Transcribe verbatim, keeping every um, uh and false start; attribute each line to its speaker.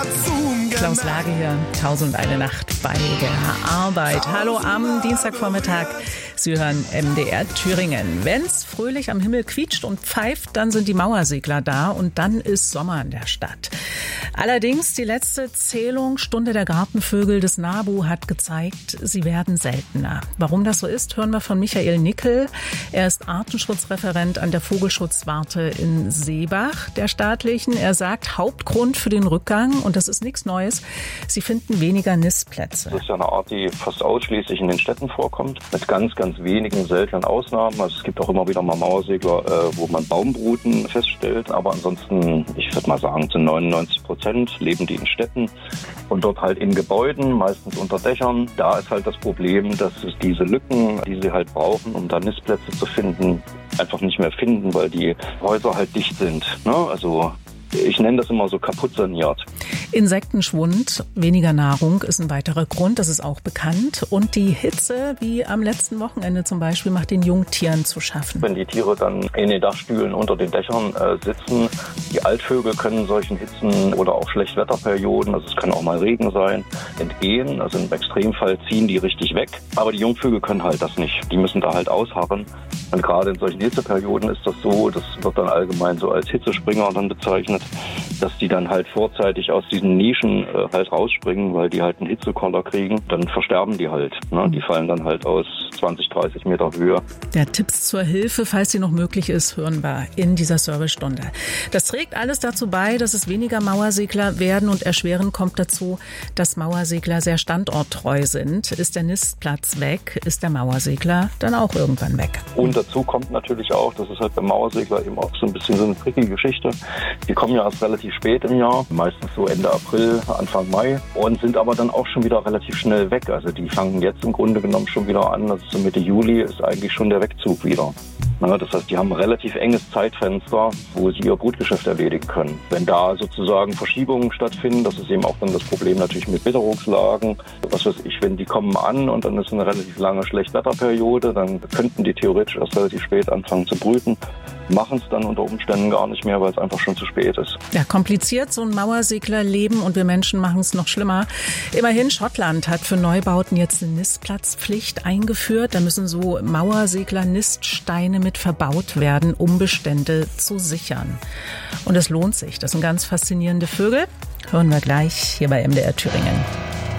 Speaker 1: Klaus Lage hier, Tausend eine Nacht bei der Arbeit. Hallo am Dienstagvormittag. Sie hören M D R Thüringen. Wenn's fröhlich am Himmel quietscht und pfeift, dann sind die Mauersegler da und dann ist Sommer in der Stadt. Allerdings, die letzte Zählung Stunde der Gartenvögel des NABU hat gezeigt, sie werden seltener. Warum das so ist, hören wir von Michael Nickel. Er ist Artenschutzreferent an der Vogelschutzwarte in Seebach, der staatlichen. Er sagt, Hauptgrund für den Rückgang, und das ist nichts Neues, sie finden weniger Nistplätze.
Speaker 2: Das ist ja eine Art, die fast ausschließlich in den Städten vorkommt, mit ganz, ganz wenigen seltenen Ausnahmen. Also es gibt auch immer wieder mal Mauersegler, äh, wo man Baumbruten feststellt, aber ansonsten, ich würde mal sagen, zu neunundneunzig Prozent leben die in Städten und dort halt in Gebäuden, meistens unter Dächern. Da ist halt das Problem, dass es diese Lücken, die sie halt brauchen, um da Nistplätze zu finden, einfach nicht mehr finden, weil die Häuser halt dicht sind. Ne? Also ich nenne das immer so kaputt saniert.
Speaker 1: Insektenschwund, weniger Nahrung ist ein weiterer Grund, das ist auch bekannt. Und die Hitze, wie am letzten Wochenende zum Beispiel, macht den Jungtieren zu schaffen.
Speaker 2: Wenn die Tiere dann in den Dachstühlen unter den Dächern äh, sitzen, die Altvögel können solchen Hitzen oder auch Schlechtwetterperioden, also es kann auch mal Regen sein, entgehen. Also im Extremfall ziehen die richtig weg. Aber die Jungvögel können halt das nicht. Die müssen da halt ausharren. Und gerade in solchen Hitzeperioden ist das so, das wird dann allgemein so als Hitzespringer dann bezeichnet, dass die dann halt vorzeitig aus diesen Nischen äh, halt rausspringen, weil die halt einen Hitzekoller kriegen. Dann versterben die halt. Ne? Die fallen dann halt aus zwanzig, dreißig Meter Höhe.
Speaker 1: Der Tipps zur Hilfe, falls sie noch möglich ist, hören wir in dieser Servicestunde. Das trägt alles dazu bei, dass es weniger Mauersegler werden, und erschwerend kommt dazu, dass Mauersegler sehr standorttreu sind. Ist der Nistplatz weg, ist der Mauersegler dann auch irgendwann weg.
Speaker 2: Und dazu kommt natürlich auch, das ist halt beim Mauersegler eben auch so ein bisschen so eine tricky Geschichte. Die kommen ja erst relativ spät im Jahr, meistens so Ende April, Anfang Mai, und sind aber dann auch schon wieder relativ schnell weg. Also die fangen jetzt im Grunde genommen schon wieder an, also so Mitte Juli ist eigentlich schon der Wegzug wieder. Ja, das heißt, die haben ein relativ enges Zeitfenster, wo sie ihr Brutgeschäft erledigen können. Wenn da sozusagen Verschiebungen stattfinden, das ist eben auch dann das Problem natürlich mit Witterungslagen. Was weiß ich, wenn die kommen an und dann ist eine relativ lange Schlechtwetterperiode, dann könnten die theoretisch erst relativ spät anfangen zu brüten. Machen es dann unter Umständen gar nicht mehr, weil es einfach schon zu spät ist.
Speaker 1: Ja, kompliziert so ein Mauerseglerleben, und wir Menschen machen es noch schlimmer. Immerhin, Schottland hat für Neubauten jetzt eine Nistplatzpflicht eingeführt. Da müssen so Mauersegler-Niststeine mit verbaut werden, um Bestände zu sichern. Und es lohnt sich. Das sind ganz faszinierende Vögel. Hören wir gleich hier bei M D R Thüringen.